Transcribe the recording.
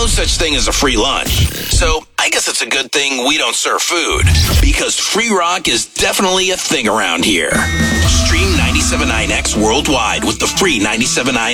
no such thing as a free lunch. So I guess it's a good thing we don't serve food, because free rock is definitely a thing around here. Stream 97.9X worldwide with the free 97.9